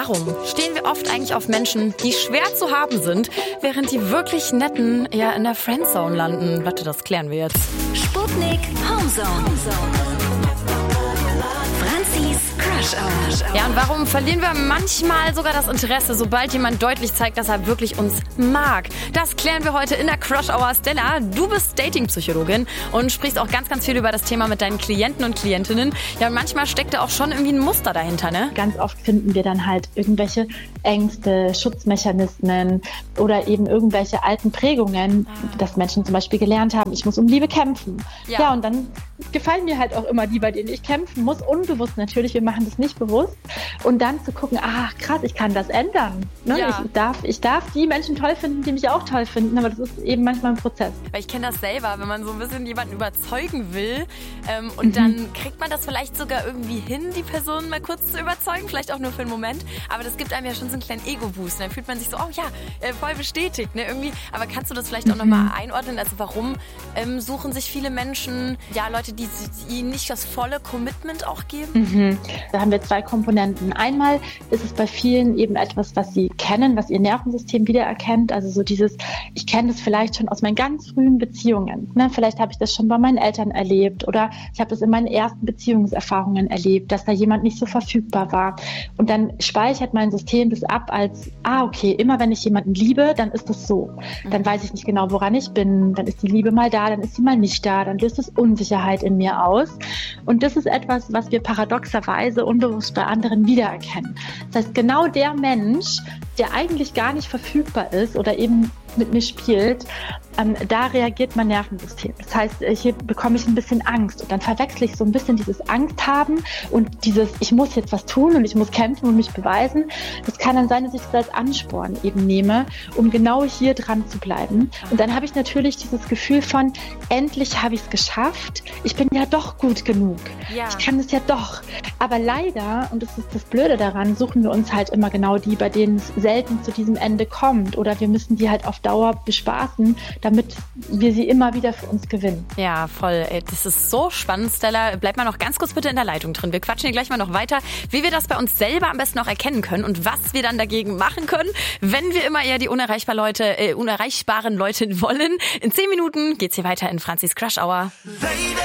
Warum stehen wir oft eigentlich auf Menschen, die schwer zu haben sind, während die wirklich Netten ja in der Friendzone landen? Leute, das klären wir jetzt. Sputnik Homezone. Franzis Crush Hour. Ja, und warum verlieren wir manchmal sogar das Interesse, sobald jemand deutlich zeigt, dass er wirklich uns mag? Das klären wir heute in der Crush Hour. Stella, du bist Dating-Psychologin und sprichst auch ganz, ganz viel über das Thema mit deinen Klienten und Klientinnen. Ja, und manchmal steckt da auch schon irgendwie ein Muster dahinter, ne? Ganz oft finden wir dann halt irgendwelche Ängste, Schutzmechanismen oder eben irgendwelche alten Prägungen, dass Menschen zum Beispiel gelernt haben, ich muss um Liebe kämpfen. Ja, und dann gefallen mir halt auch immer die, bei denen ich kämpfen muss, unbewusst natürlich, wir machen das nicht bewusst. Und dann zu gucken, ach krass, ich kann das ändern. Ne? Ja. Ich darf die Menschen toll finden, die mich auch toll finden, aber das ist eben manchmal ein Prozess. Weil ich kenne das selber, wenn man so ein bisschen jemanden überzeugen will und dann kriegt man das vielleicht sogar irgendwie hin, die Person mal kurz zu überzeugen, vielleicht auch nur für einen Moment, aber das gibt einem ja schon so einen kleinen Ego-Boost. Dann fühlt man sich so, oh ja, voll bestätigt, ne, irgendwie. Aber kannst du das vielleicht auch nochmal einordnen? Also warum suchen sich viele Menschen, ja, Leute, die ihnen nicht das volle Commitment auch geben? Da haben wir zwei Komponenten. Einmal ist es bei vielen eben etwas, was sie kennen, was ihr Nervensystem wiedererkennt. Also so dieses, ich kenne das vielleicht schon aus meinen ganz frühen Beziehungen. Ne? Vielleicht habe ich das schon bei meinen Eltern erlebt oder ich habe das in meinen ersten Beziehungserfahrungen erlebt, dass da jemand nicht so verfügbar war. Und dann speichert mein System das ab als, okay, immer wenn ich jemanden liebe, dann ist das so. Dann weiß ich nicht genau, woran ich bin. Dann ist die Liebe mal da, dann ist sie mal nicht da. Dann löst es Unsicherheit in mir aus. Und das ist etwas, was wir paradoxerweise unbewusst bei anderen wiedererkennen. Das heißt, genau der Mensch, der eigentlich gar nicht verfügbar ist oder eben mit mir spielt, da reagiert mein Nervensystem. Das heißt, hier bekomme ich ein bisschen Angst und dann verwechsel ich so ein bisschen dieses Angst haben und dieses, ich muss jetzt was tun und ich muss kämpfen und mich beweisen. Das kann dann sein, dass ich das als Ansporn eben nehme, um genau hier dran zu bleiben. Und dann habe ich natürlich dieses Gefühl von, endlich habe ich es geschafft. Ich bin ja doch gut genug. Ja. Ich kann es ja doch. Aber leider, und das ist das Blöde daran, suchen wir uns halt immer genau die, bei denen es selten zu diesem Ende kommt. Oder wir müssen die halt auf Dauer bespaßen, damit wir sie immer wieder für uns gewinnen. Ja, voll. Ey, das ist so spannend, Stella. Bleib mal noch ganz kurz bitte in der Leitung drin. Wir quatschen hier gleich mal noch weiter, wie wir das bei uns selber am besten auch erkennen können und was wir dann dagegen machen können, wenn wir immer eher die unerreichbaren Leute wollen. In 10 Minuten geht's hier weiter in Franzis Crush Hour. Baby.